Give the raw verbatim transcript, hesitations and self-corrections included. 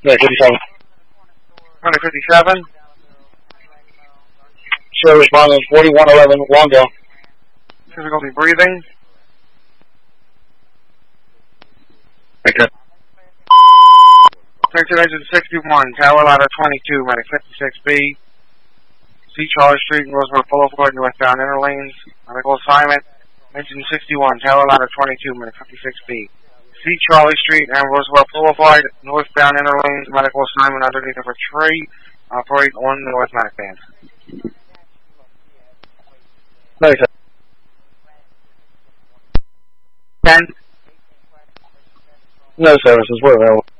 Medic fifty-seven. Medic fifty-seven. Show responding forty-one eleven, Longdale. Difficulty breathing. Okay. Attention engine sixty-one, tower ladder twenty-two, medic fifty-six B. C Charlie Street, Roosevelt Boulevard, northbound inner lanes. Medical assignment. Engine sixty-one, tower ladder twenty-two, medic fifty-six B. C Charlie Street and Roosevelt Boulevard, northbound inner lanes. Medical assignment underneath of a tree. Operate on the North Mac band. Medic ten. No services, we're available.